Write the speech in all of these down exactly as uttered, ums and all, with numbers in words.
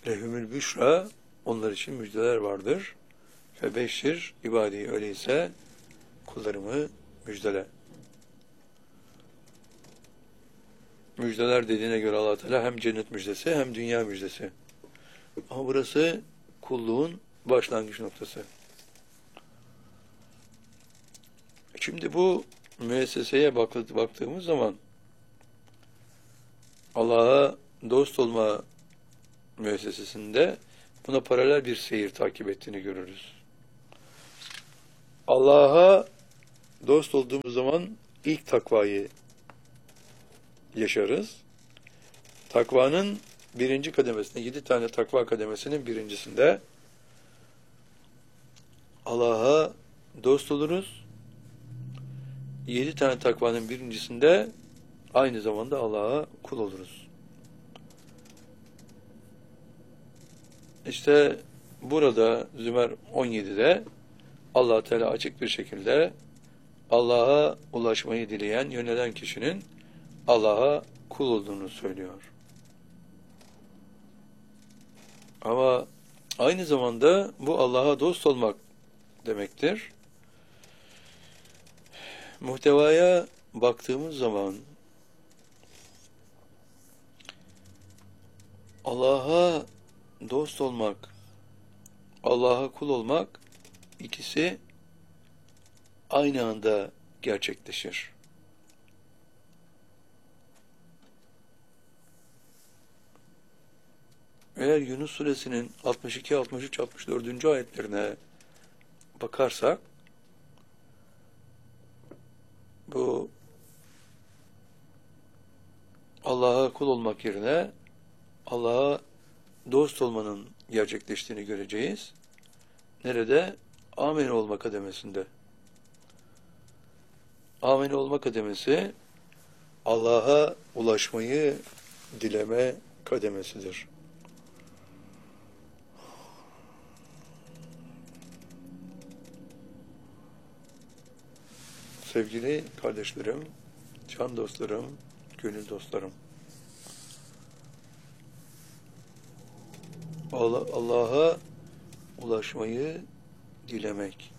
Lehumül büşra, onlar için müjdeler vardır. Febeşşir ibadi, öyleyse kullarımı müjdele. Müjdeler dediğine göre Allah Teala hem cennet müjdesi hem dünya müjdesi. Ama burası kulluğun başlangıç noktası. Şimdi bu müesseseye baktığımız zaman Allah'a dost olma müessesesinde buna paralel bir seyir takip ettiğini görürüz. Allah'a dost olduğumuz zaman ilk takvayı yaşarız. Takvanın birinci kademesinde, yedi tane takva kademesinin birincisinde Allah'a dost oluruz. Yedi tane takvanın birincisinde aynı zamanda Allah'a kul oluruz. İşte burada Zümer on yedide Allah Teala açık bir şekilde Allah'a ulaşmayı dileyen, yönelen kişinin Allah'a kul olduğunu söylüyor. Ama aynı zamanda bu Allah'a dost olmak demektir. Muhtevaya baktığımız zaman Allah'a dost olmak, Allah'a kul olmak, ikisi aynı anda gerçekleşir. Eğer Yunus suresinin altmış iki, altmış üç, altmış dördüncü ayetlerine bakarsak, bu Allah'a kul olmak yerine Allah'a dost olmanın gerçekleştiğini göreceğiz. Nerede? Amin olma kademesinde. Amin olma kademesi Allah'a ulaşmayı dileme kademesidir. Sevgili kardeşlerim, can dostlarım, gönül dostlarım. Allah'a ulaşmayı dilemek.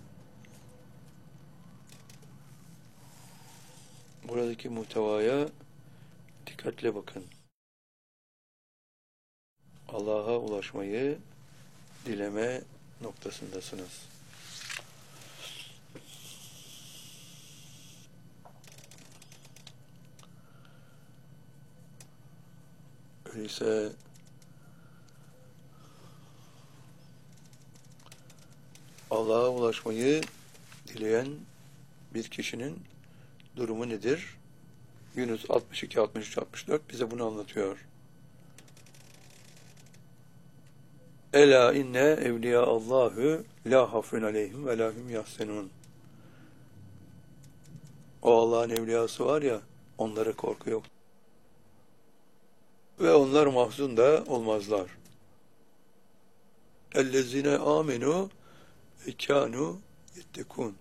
Buradaki muhtevaya dikkatle bakın. Allah'a ulaşmayı dileme noktasındasınız. Öyleyse Allah'a ulaşmayı dileyen bir kişinin durumu nedir? Yunus altmış iki, altmış üç, altmış dört bize bunu anlatıyor. Ela inne evliya Allahu la hafun aleyhim ve lahum yahsenun. O Allah'ın evliyası var ya, onlara korku yok. Ve onlar mahzun da olmazlar. Ellezine amenu ve kânû yettekûn.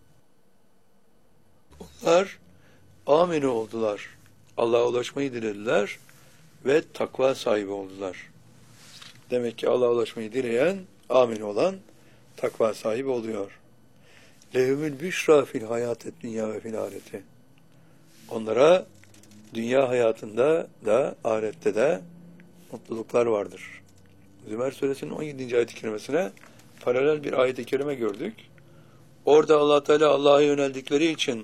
Onlar amenu oldular. Allah'a ulaşmayı dilediler ve takva sahibi oldular. Demek ki Allah'a ulaşmayı dileyen, amin olan, takva sahibi oluyor. Lehumül büşra fil hayâtet dünya ve fil ahireti. Onlara dünya hayatında da, ahirette de mutluluklar vardır. Zümer suresinin on yedinci ayet-i kerimesine paralel bir ayet-i kerime gördük. Orada Allah Teala Allah'a yöneldikleri için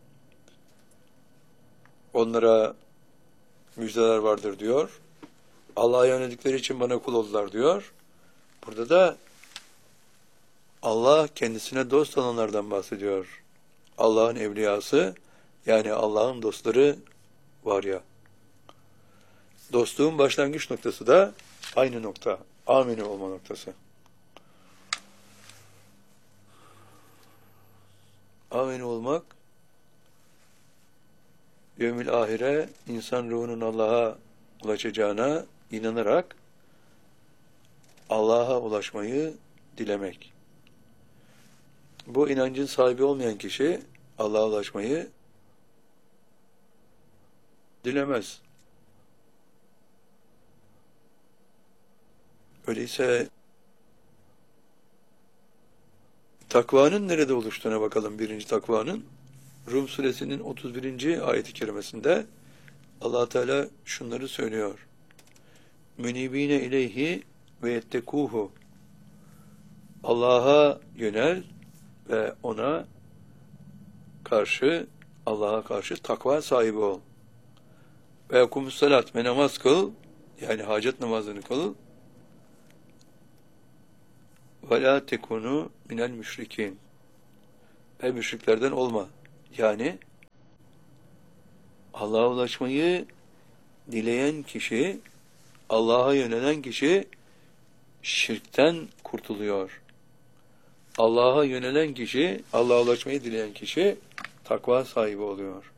onlara müjdeler vardır diyor. Allah'a yöneldikleri için bana kul oldular diyor. Burada da Allah kendisine dost olanlardan bahsediyor. Allah'ın evliyası, yani Allah'ın dostları var ya. Dostluğun başlangıç noktası da aynı nokta. Amin olma noktası. Amin olmak, yevmil ahire insan ruhunun Allah'a ulaşacağına inanarak Allah'a ulaşmayı dilemek. Bu inancın sahibi olmayan kişi Allah'a ulaşmayı dilemez. Öyleyse takvanın nerede oluştuğuna bakalım. Birinci takvanın Rum suresinin otuz birinci ayet-i kerimesinde Allah Teala şunları söylüyor. Münibine ileyhi ve yettekuhu. Allah'a yönel ve ona karşı, Allah'a karşı takva sahibi ol. Ve yakumus salat ve namaz kıl, yani hacet namazını kıl. Ve la tekunu minel müşrikin. Ve müşriklerden olma. Yani Allah'a ulaşmayı dileyen kişi, Allah'a yönelen kişi şirkten kurtuluyor. Allah'a yönelen kişi, Allah'a ulaşmayı dileyen kişi takva sahibi oluyor.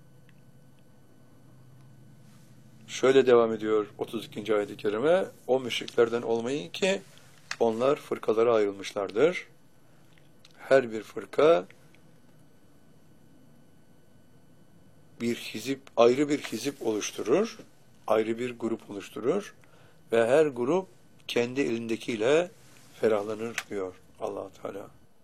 Şöyle devam ediyor otuz ikinci ayet-i kerime. O müşriklerden olmayın ki onlar fırkalara ayrılmışlardır. Her bir fırka bir hizip, ayrı bir hizip oluşturur, ayrı bir grup oluşturur ve her grup kendi elindekiyle ferahlanır diyor Allah Teala.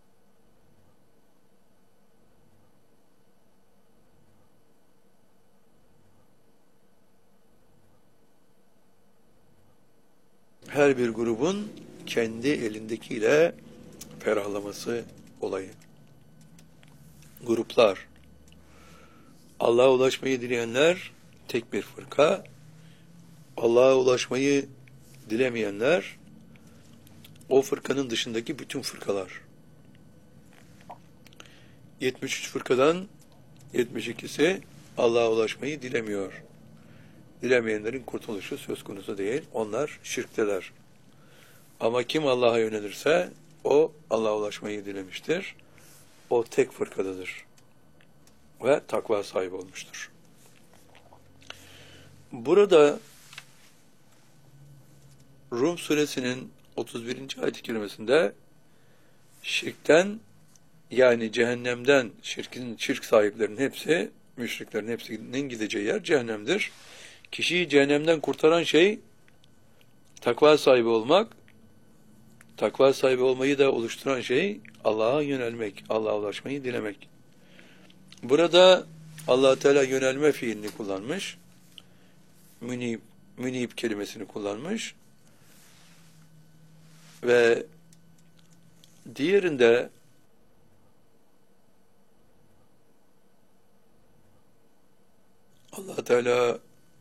Her bir grubun kendi elindekiyle ferahlaması olayı. Gruplar. Allah'a ulaşmayı dileyenler tek bir fırka. Allah'a ulaşmayı dilemeyenler o fırkanın dışındaki bütün fırkalar. yetmiş üç fırkadan yetmiş ikisi Allah'a ulaşmayı dilemiyor. Dilemeyenlerin kurtuluşu söz konusu değil. Onlar şirkteler. Ama kim Allah'a yönelirse o Allah'a ulaşmayı dilemiştir. O tek fırkadadır. Ve takva sahibi olmuştur. Burada Rum suresinin otuz birinci ayet-i kerimesinde şirkten, yani cehennemden, şirkin, şirk sahiplerinin hepsi, müşriklerin hepsinin gideceği yer cehennemdir. Kişiyi cehennemden kurtaran şey takva sahibi olmak, takva sahibi olmayı da oluşturan şey Allah'a yönelmek, Allah'a ulaşmayı dilemek. Burada Allah Teala yönelme fiilini kullanmış, münib, münib kelimesini kullanmış ve diğerinde Allah Teala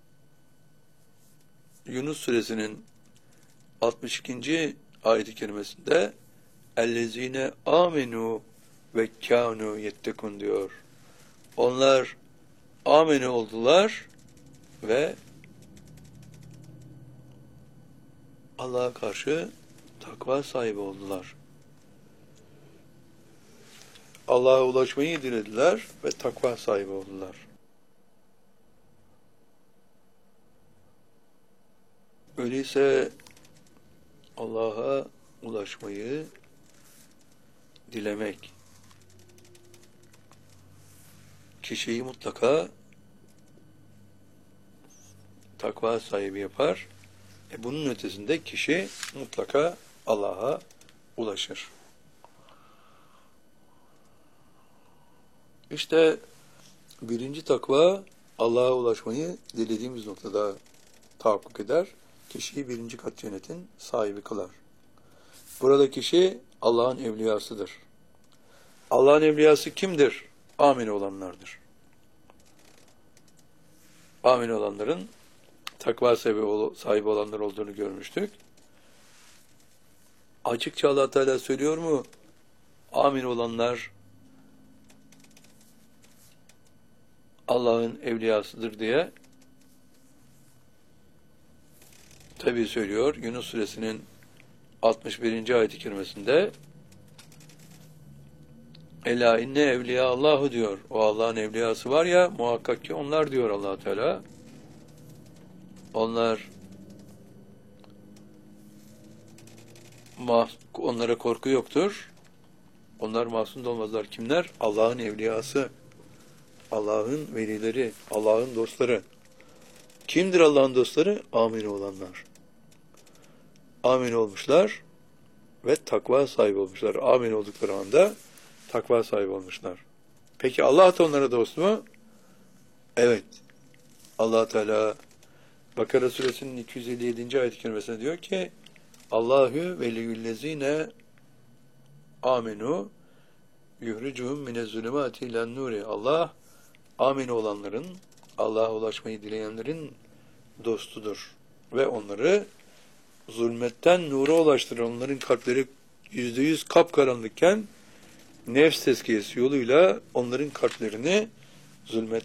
Yunus suresinin altmış ikinci ayet-i kerimesinde "Ellezine amenu ve kânu yettekun" diyor. Onlar amenu oldular ve Allah'a karşı takva sahibi oldular. Allah'a ulaşmayı dilediler ve takva sahibi oldular. Öyleyse Allah'a ulaşmayı dilemek kişiyi mutlaka takva sahibi yapar. E bunun ötesinde kişi mutlaka Allah'a ulaşır. İşte birinci takva Allah'a ulaşmayı dilediğimiz noktada tahakkuk eder. Kişiyi birinci kat cennetin sahibi kılar. Burada kişi Allah'ın evliyasıdır. Allah'ın evliyası kimdir? Amin olanlardır. Amin olanların takva sahibi olanlar olduğunu görmüştük. Açıkça Allah Teala söylüyor mu? Amin olanlar Allah'ın evliyasıdır diye. Tabii söylüyor. Yunus suresinin altmış birinci ayet-i kerimesinde Ela inne evliya Allahu diyor. O Allah'ın evliyası var ya, muhakkak ki onlar diyor Allah Teala. Onlar onlara korku yoktur. Onlar masum da olmazlar. Kimler? Allah'ın evliyası, Allah'ın velileri, Allah'ın dostları. Kimdir Allah'ın dostları? Amin olanlar. amin olmuşlar ve takva sahibi olmuşlar. Amin oldukları anda takva sahibi olmuşlar. Peki Allah da onlara dost mu? Evet. Allah Teala Bakara suresinin iki yüz elli yedinci ayet-i kerimesinde diyor ki Allahu veliyyüllezine aminu yuhricuhum minez-zulümati ilen-nuri. Allah amin olanların, Allah'a ulaşmayı dileyenlerin dostudur ve onları zulmetten nura ulaştırır. Onların kalpleri yüzde yüz kapkaranlıkken nefs tezkiyesi yoluyla onların kalplerini zulmet